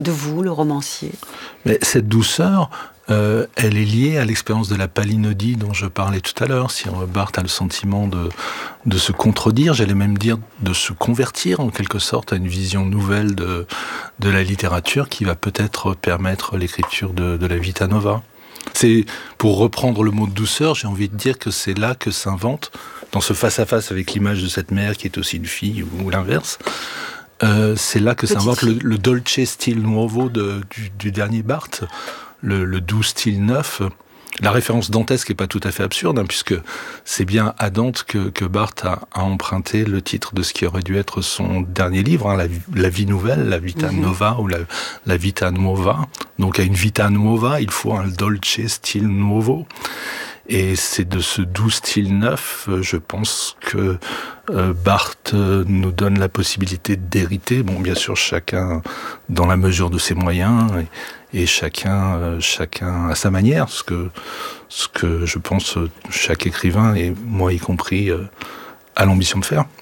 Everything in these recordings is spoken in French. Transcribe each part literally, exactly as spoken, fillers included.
de vous, le romancier? Mais cette douceur, euh, elle est liée à l'expérience de la palinodie dont je parlais tout à l'heure. Si Barthes a le sentiment de, de se contredire, j'allais même dire de se convertir en quelque sorte à une vision nouvelle de, de la littérature qui va peut-être permettre l'écriture de, de la Vita Nova. C'est, pour reprendre le mot de douceur, j'ai envie de dire que c'est là que s'invente, dans ce face-à-face avec l'image de cette mère qui est aussi une fille, ou, ou l'inverse, euh, c'est là que s'invente le, le dolce stile nuovo de, du, du dernier Barthes, le, le doux style neuf. La référence dantesque n'est pas tout à fait absurde, hein, puisque c'est bien à Dante que, que Barthes a, a emprunté le titre de ce qui aurait dû être son dernier livre, hein, la, la vie nouvelle, la vita nova, ou la, la vita nuova. Donc à une vita nuova, il faut un dolce style nuovo. Et c'est de ce doux style neuf, je pense que euh, Barthes nous donne la possibilité d'hériter. Bon, bien sûr, chacun dans la mesure de ses moyens, et, et chacun, euh, chacun à sa manière. Ce que, ce que je pense chaque écrivain, et moi y compris, euh, a l'ambition de faire.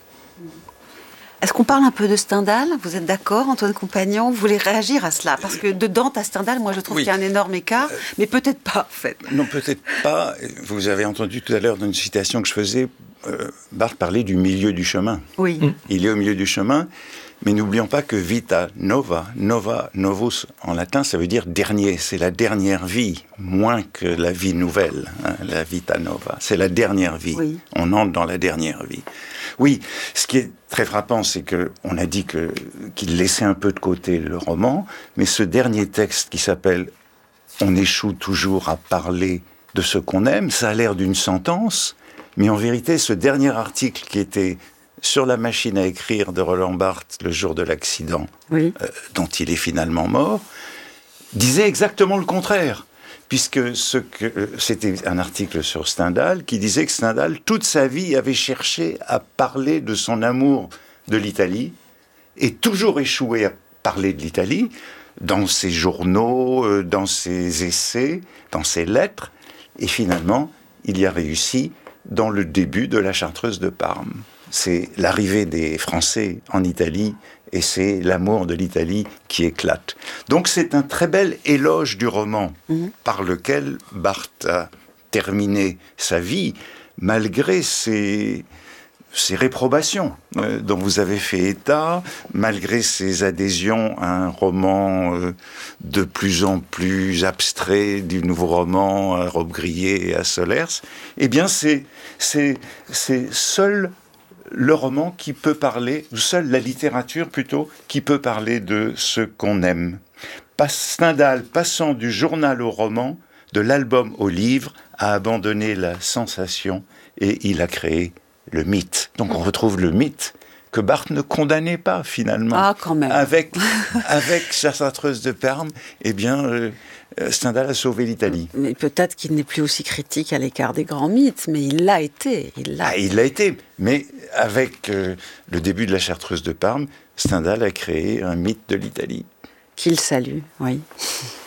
Est-ce qu'on parle un peu de Stendhal? Vous êtes d'accord, Antoine Compagnon? Vous voulez réagir à cela? Parce que de Dante à Stendhal, moi je trouve oui. qu'il y a un énorme écart, mais peut-être pas en fait. Non, peut-être pas. Vous avez entendu tout à l'heure dans une citation que je faisais, euh, Barthes parlait du milieu du chemin. Oui. Mmh. Il est au milieu du chemin, mais n'oublions pas que vita nova, nova, novus, en latin, ça veut dire dernier. C'est la dernière vie, moins que la vie nouvelle, hein, la vita nova. C'est la dernière vie. Oui. On entre dans la dernière vie. Oui, ce qui est très frappant, c'est que on a dit que, qu'il laissait un peu de côté le roman, mais ce dernier texte qui s'appelle « On échoue toujours à parler de ce qu'on aime », ça a l'air d'une sentence, mais en vérité, ce dernier article qui était sur la machine à écrire de Roland Barthes le jour de l'accident, oui. euh, dont il est finalement mort, disait exactement le contraire. Puisque ce que, euh, c'était un article sur Stendhal qui disait que Stendhal, toute sa vie, avait cherché à parler de son amour de l'Italie et toujours échoué à parler de l'Italie dans ses journaux, euh, dans ses essais, dans ses lettres. Et finalement, il y a réussi dans le début de la Chartreuse de Parme. C'est l'arrivée des Français en Italie et c'est l'amour de l'Italie qui éclate. Donc c'est un très bel éloge du roman mmh. par lequel Barthes a terminé sa vie, malgré ses, ses réprobations euh, dont vous avez fait état, malgré ses adhésions à un roman euh, de plus en plus abstrait, du nouveau roman à Robbe-Grillet et à Solers. Eh bien c'est, c'est, c'est seul le roman qui peut parler, ou seule la littérature plutôt, qui peut parler de ce qu'on aime. Stendhal, passant du journal au roman, de l'album au livre, a abandonné la sensation et il a créé le mythe. Donc on retrouve le mythe que Barthes ne condamnait pas finalement. Ah, quand même. Avec, avec sa Chartreuse de Parme, eh bien, euh, Stendhal a sauvé l'Italie. Mais peut-être qu'il n'est plus aussi critique à l'égard des grands mythes, mais il l'a été. Il l'a, ah, il l'a été. Mais avec euh, le début de la Chartreuse de Parme, Stendhal a créé un mythe de l'Italie. Qu'il salue, oui.